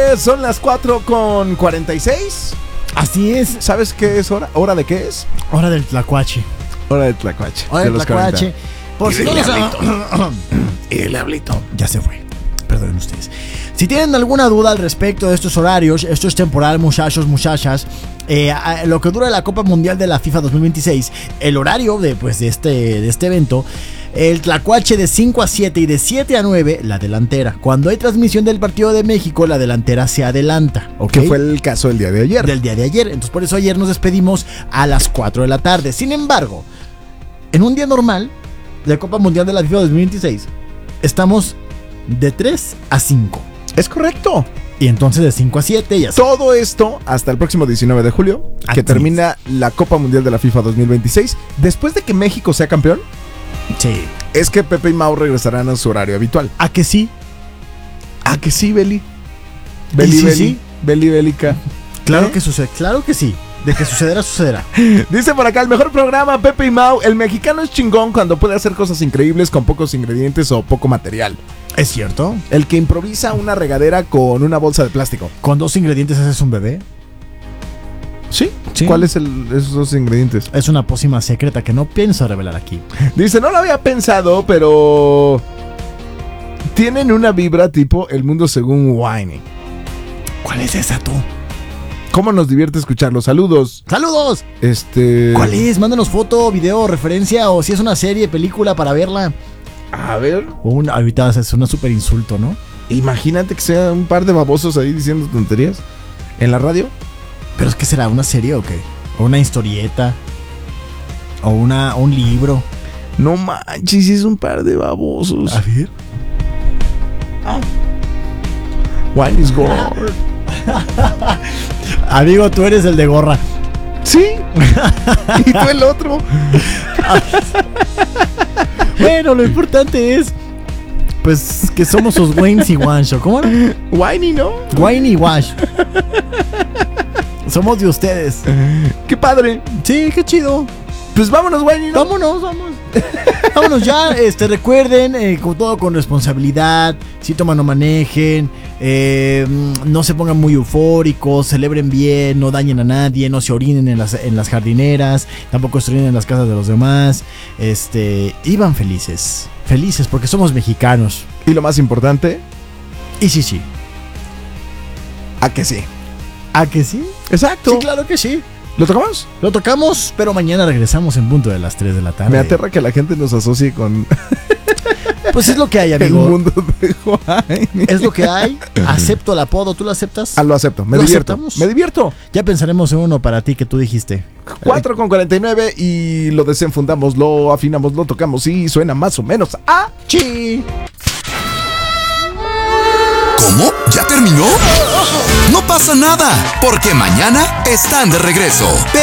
tardes, son las 4:46. Así es. ¿Sabes qué es hora? ¿Hora de qué es? Hora del tlacuache. Hora del tlacuache. Hora del tlacuache. Por si no lo saben. Y el hablito. Ya se fue. Perdonen ustedes. Si tienen alguna duda al respecto de estos horarios, esto es temporal, muchachos, muchachas. Lo que dura la Copa Mundial de la FIFA 2026, el horario de este evento, el tlacuache de 5 a 7 y de 7 a 9, la delantera. Cuando hay transmisión del partido de México, la delantera se adelanta. ¿Okay? Que fue el caso del día de ayer. Del día de ayer. Entonces, por eso ayer nos despedimos a las 4 de la tarde. Sin embargo, en un día normal de Copa Mundial de la FIFA 2026, estamos de 3 a 5. Es correcto. Y entonces de 5 a 7 ya. Todo esto hasta el próximo 19 de julio, que termina la Copa Mundial de la FIFA 2026. Después de que México sea campeón, sí, es que Pepe y Mau regresarán a su horario habitual. ¿A que sí? ¿A que sí, Beli? Sí. Bélica. Claro que sucede, claro que sí. De que sucederá, sucederá. Dice por acá, el mejor programa, Pepe y Mau. El mexicano es chingón cuando puede hacer cosas increíbles con pocos ingredientes o poco material. ¿Es cierto? El que improvisa una regadera con una bolsa de plástico. ¿Con 2 ingredientes haces un bebé? ¿Sí? Sí. ¿Cuáles esos 2 ingredientes? Es una pócima secreta que no pienso revelar aquí. Dice, no lo había pensado, pero tienen una vibra tipo El Mundo Según Whiny. ¿Cuál es esa tú? ¿Cómo nos divierte escucharlos? Saludos. ¡Saludos! ¿Cuál es? Mándanos foto, video, referencia o si es una serie, película para verla. A ver. Ahorita es un súper insulto, ¿no? Imagínate que sea un par de babosos ahí diciendo tonterías en la radio. ¿Pero es que será una serie o qué? ¿O una historieta? ¿O un libro? No manches, es un par de babosos. A ver. Wine is gold. Amigo, tú eres el de gorra. Sí. Y tú el otro. Bueno, lo importante es pues que somos los Waynes y Wansho. ¿Cómo era? Whiny, ¿no? Wayne y Wash. Somos de ustedes. Qué padre. Sí, qué chido. Pues vámonos, Whiny, ¿no? Vámonos. Vámonos ya. Recuerden, con responsabilidad. Si toman, no manejen. No se pongan muy eufóricos. Celebren bien. No dañen a nadie. No se orinen en las jardineras. Tampoco se orinen en las casas de los demás. Iban felices. Felices porque somos mexicanos. Y lo más importante. Y sí. ¿A que sí? ¿A que sí? Exacto. Sí, claro que sí. ¿Lo tocamos? Lo tocamos, pero mañana regresamos en punto de las 3 de la tarde. Me aterra que la gente nos asocie con... Pues es lo que hay, amigo. El mundo de Juan. Es lo que hay. Acepto el apodo. ¿Tú lo aceptas? Lo acepto. Me divierto. Ya pensaremos en uno para ti que tú dijiste. 4:49 y lo desenfundamos, lo afinamos, lo tocamos y suena más o menos a... ¡Chi! ¿Cómo? ¿Ya terminó? No pasa nada, porque mañana están de regreso.